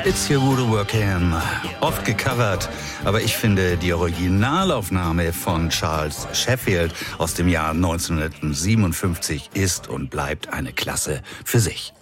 It's Your Voodoo Working, oft gecovert, aber ich finde die Originalaufnahme von Charles Sheffield aus dem Jahr 1957 ist und bleibt eine Klasse für sich.